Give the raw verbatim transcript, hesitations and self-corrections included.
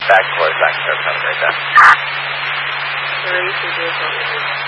Back towards back there, coming right back. Three, two, zero, seven.